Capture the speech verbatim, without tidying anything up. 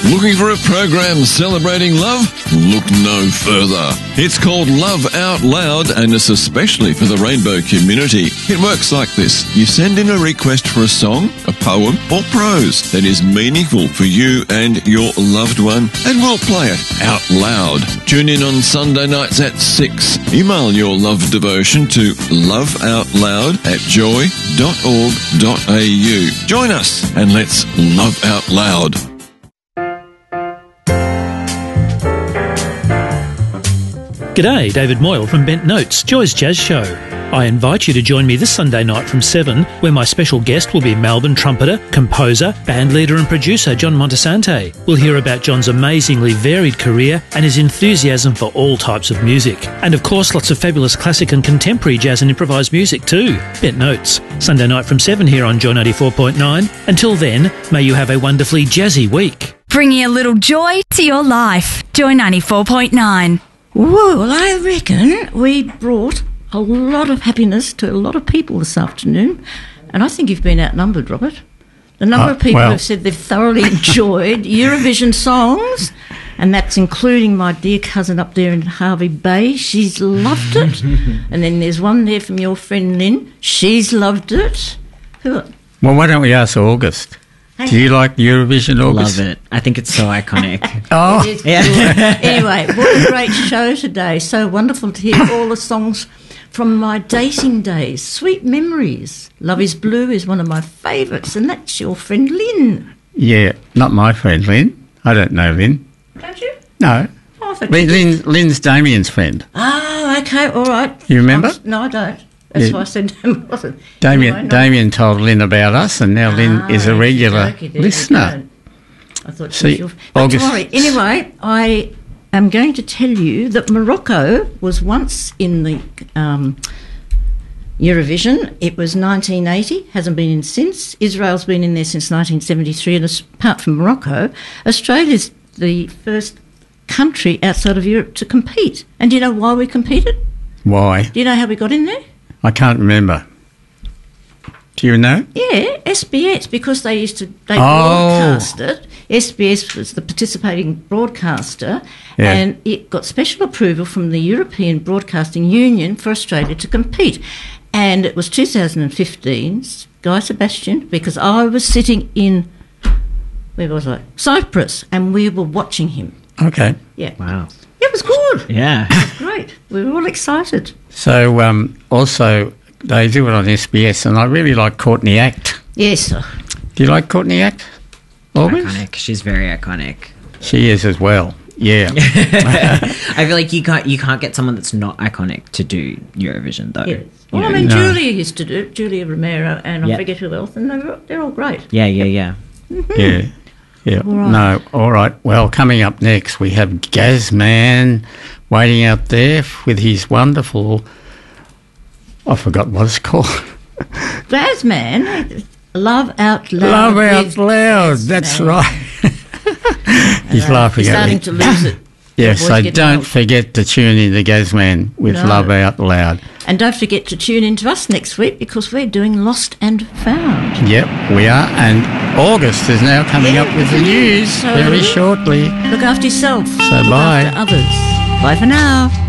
Looking for a program celebrating love? Look no further. It's called Love Out Loud and it's especially for the rainbow community. It works like this. You send in a request for a song, a poem or prose that is meaningful for you and your loved one and we'll play it out loud. Tune in on Sunday nights at six. Email your love devotion to loveoutloud at joy dot org dot a u. Join us and let's love out loud. G'day, David Moyle from Bent Notes, Joy's Jazz Show. I invite you to join me this Sunday night from seven, where my special guest will be Melbourne trumpeter, composer, bandleader and producer John Montesante. We'll hear about John's amazingly varied career and his enthusiasm for all types of music. And of course, lots of fabulous classic and contemporary jazz and improvised music too. Bent Notes, Sunday night from seven here on Joy ninety-four point nine. Until then, may you have a wonderfully jazzy week. Bringing a little joy to your life. Joy ninety-four point nine. Well, I reckon we brought a lot of happiness to a lot of people this afternoon, and I think you've been outnumbered, Robert. The number uh, of people well. who've said they've thoroughly enjoyed Eurovision songs, and that's including my dear cousin up there in Harvey Bay. She's loved it. And then there's one there from your friend Lynn. She's loved it. Who? Well, why don't we ask August? Do you like Eurovision, August? Love it. I think it's so iconic. Oh, it is yeah. Anyway, what a great show today. So wonderful to hear all the songs from my dating days. Sweet memories. Love is Blue is one of my favourites, and that's your friend Lynn. Yeah, not my friend Lynn. I don't know Lynn. Don't you? No. Oh, I thought Lynn, you did. Lynn, Lynn's Damien's friend. Oh, okay, all right. You remember? I'm, no, I don't. That's Yeah. why I said it wasn't. Damien, Anyway, no. Damien told Lynn about us, and now Lynn Ah, is a regular okey-dokey, there you listener. go. I thought See, she was your... But August- don't worry. Anyway, I am going to tell you that Morocco was once in the um, Eurovision. It was nineteen eighty, hasn't been in since. Israel's been in there since nineteen seventy-three, and as- apart from Morocco, Australia's the first country outside of Europe to compete. And do you know why we competed? Why? Do you know how we got in there? I can't remember. Do you know? Yeah, S B S, because they used to they Oh. broadcast it. S B S was the participating broadcaster, Yeah. and it got special approval from the European Broadcasting Union for Australia to compete. And it was two thousand fifteen, Guy Sebastian, because I was sitting in, where was I? Cyprus, and we were watching him. Okay. Yeah. Wow. It was good. Yeah. Great. We were all excited. So um, also they do it on S B S, and I really like Courtney Act. Yes. Do you like Courtney Act? August? Iconic. She's very iconic. She is as well. Yeah. I feel like you can't you can't get someone that's not iconic to do Eurovision though. Yes. You Well, I know? mean, No. Julia used to do it, Julia Romero, and I Yep. forget who else, and they're, they're all great. Yeah, yeah, yeah. Yeah. Yeah. right. No. All right. Well, coming up next, we have Gazman waiting out there with his wonderful. I forgot what it's called. Gazman, Love Out Loud. Love Out with Loud. Gazman. That's right. He's Uh, laughing He's at starting me. to lose it. Yeah, voice so getting don't old. forget to tune in to Gazman with No. Love Out Loud. And don't forget to tune in to us next week because we're doing Lost and Found. Yep, we are. And August is now coming Yeah, up with the isn't it? news So- very shortly. Look after yourself. So Look bye. after others. Bye for now.